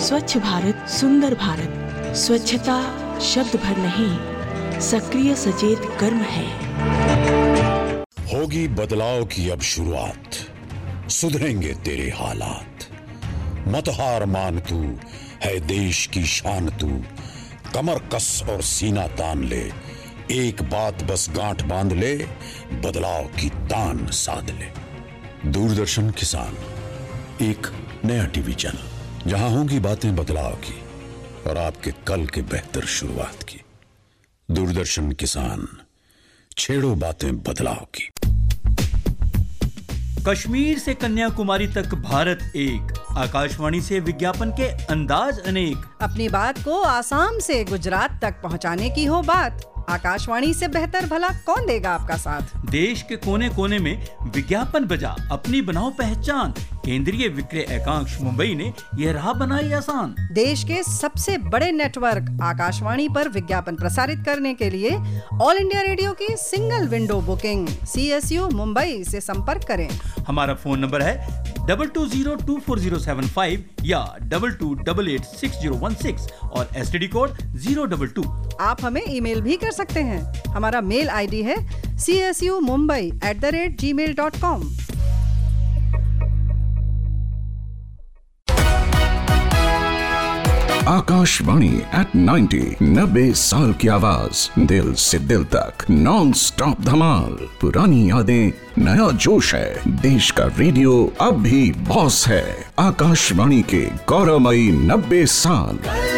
स्वच्छ भारत सुंदर भारत। स्वच्छता शब्द भर नहीं, सक्रिय सचेत कर्म है। होगी बदलाव की अब शुरुआत, सुधरेंगे तेरे हालात। मत हार मान, तू है देश की शान। तू कमर कस और सीना तान ले, एक बात बस गांठ बांध ले, बदलाव की तान साध ले। दूरदर्शन किसान, एक नया टीवी चैनल जहां होंगी बातें बदलाव की और आपके कल के बेहतर शुरुआत की। दूरदर्शन किसान, छेड़ो बातें बदलाव की। कश्मीर से कन्याकुमारी तक भारत एक, आकाशवाणी से विज्ञापन के अंदाज अनेक। अपनी बात को आसाम से गुजरात तक पहुंचाने की हो बात, आकाशवाणी से बेहतर भला कौन देगा आपका साथ। देश के कोने कोने में विज्ञापन बजा, अपनी बनाओ पहचान। केंद्रीय विक्रय एकांश मुंबई ने यह राह बनाई आसान। देश के सबसे बड़े नेटवर्क आकाशवाणी पर विज्ञापन प्रसारित करने के लिए ऑल इंडिया रेडियो की single window booking CSU Mumbai से संपर्क करें। हमारा फोन नंबर है 22024075 या 22886016 और STD कोड 022। आप हमें ईमेल भी कर सकते हैं। हमारा मेल ID है csumumbai@gmail.com। आकाशवाणी @90, 90 साल की आवाज, दिल से दिल तक, नॉन स्टॉप धमाल। पुरानी यादें, नया जोश है, देश का रेडियो अब भी बॉस है। आकाशवाणी के गौरवमयी 90 साल।